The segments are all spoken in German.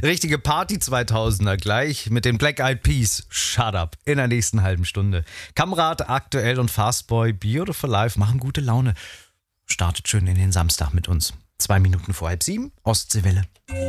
Richtige Party 2000er gleich mit den Black Eyed Peas. Shut up. In der nächsten halben Stunde. Kamrat, Aktuell und Fastboy, Beautiful Life machen gute Laune. Startet schön in den Samstag mit uns. 2 Minuten vor 6:30, Ostseewelle.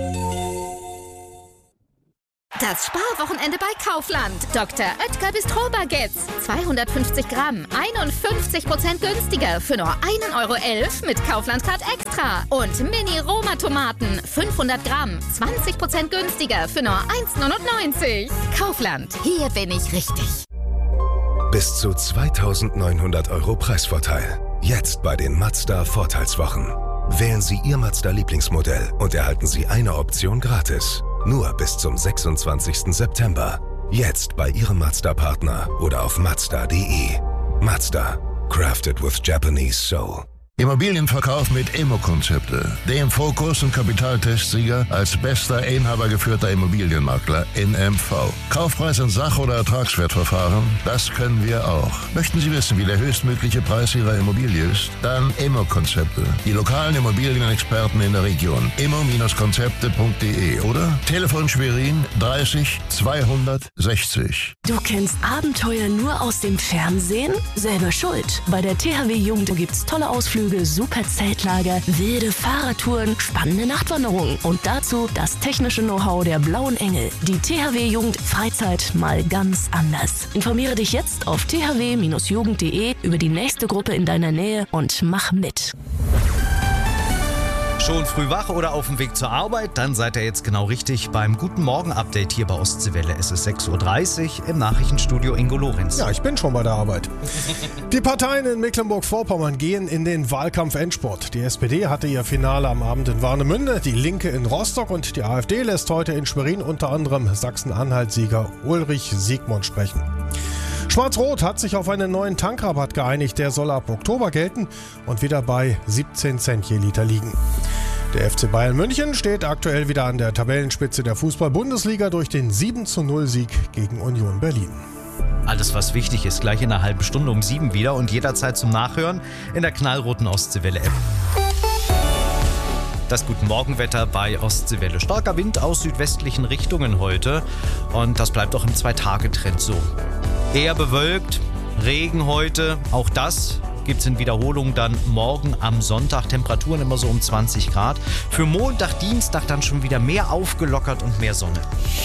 Das Sparwochenende bei Kaufland. Dr. Oetker Bistro-Baguettes. 250 Gramm, 51% günstiger für nur 1,11 € mit Kaufland Card Extra. Und Mini-Roma-Tomaten, 500 Gramm, 20% günstiger für nur 1,99 €. Kaufland, hier bin ich richtig. Bis zu 2.900 € Preisvorteil. Jetzt bei den Mazda Vorteilswochen. Wählen Sie Ihr Mazda-Lieblingsmodell und erhalten Sie eine Option gratis. Nur bis zum 26. September. Jetzt bei Ihrem Mazda-Partner oder auf Mazda.de. Mazda. Crafted with Japanese soul. Immobilienverkauf mit Immo-Konzepte. Dem Fokus- und Kapitaltestsieger als bester inhabergeführter Immobilienmakler in MV. Kaufpreis in Sach- oder Ertragswertverfahren? Das können wir auch. Möchten Sie wissen, wie der höchstmögliche Preis Ihrer Immobilie ist? Dann Immo-Konzepte. Die lokalen Immobilienexperten in der Region. immo-konzepte.de oder Telefon Schwerin 30 260. Du kennst Abenteuer nur aus dem Fernsehen? Selber schuld. Bei der THW Jugend gibt's tolle Ausflüge, super Zeltlager, wilde Fahrradtouren, spannende Nachtwanderungen und dazu das technische Know-how der Blauen Engel. Die THW Jugend Freizeit mal ganz anders. Informiere dich jetzt auf thw-jugend.de über die nächste Gruppe in deiner Nähe und mach mit. Schon früh wach oder auf dem Weg zur Arbeit? Dann seid ihr jetzt genau richtig beim Guten Morgen-Update hier bei Ostseewelle. Es ist 6:30 Uhr im Nachrichtenstudio Ingo Lorenz. Ja, ich bin schon bei der Arbeit. Die Parteien in Mecklenburg-Vorpommern gehen in den Wahlkampf-Endspurt. Die SPD hatte ihr Finale am Abend in Warnemünde, die Linke in Rostock und die AfD lässt heute in Schwerin unter anderem Sachsen-Anhalt-Sieger Ulrich Siegmund sprechen. Schwarz-Rot hat sich auf einen neuen Tankrabatt geeinigt. Der soll ab Oktober gelten und wieder bei 17 Cent je Liter liegen. Der FC Bayern München steht aktuell wieder an der Tabellenspitze der Fußball-Bundesliga durch den 7:0-Sieg gegen Union Berlin. Alles, was wichtig ist, gleich in einer halben Stunde um 7 wieder und jederzeit zum Nachhören in der knallroten Ostseewelle-App. Das Guten Morgenwetter bei Ostseewelle. Starker Wind aus südwestlichen Richtungen heute und das bleibt auch im 2-Tage-Trend so. Eher bewölkt, Regen heute, auch das gibt es in Wiederholung dann morgen am Sonntag. Temperaturen immer so um 20 Grad. Für Montag, Dienstag dann schon wieder mehr aufgelockert und mehr Sonne.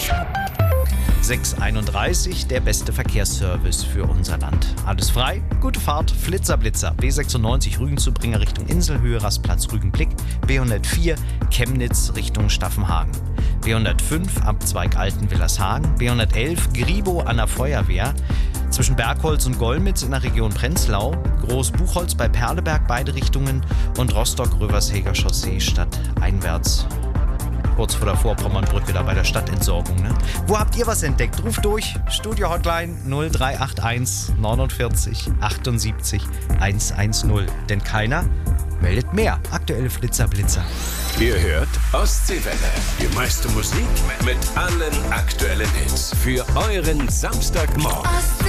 6:31, der beste Verkehrsservice für unser Land. Alles frei, gute Fahrt, Flitzer, Blitzer. B96 Rügen zu Bringer Richtung Inselhöhe, Rastplatz Rügenblick. B104 Chemnitz Richtung Staffenhagen. B105 Abzweig Altenwillershagen. B111 Gribo an der Feuerwehr. Zwischen Bergholz und Golmitz in der Region Prenzlau. Großbuchholz bei Perleberg beide Richtungen. Und Rostock-Röversheger Chaussee stadteinwärts. Kurz vor der Vorpommernbrücke, da bei der Stadtentsorgung. Ne? Wo habt ihr was entdeckt? Ruft durch. Studio-Hotline 0381 49 78 110. Denn keiner meldet mehr. Aktuelle Flitzer-Blitzer. Ihr hört Ostseewelle. Die meiste Musik mit allen aktuellen Hits. Für euren Samstagmorgen.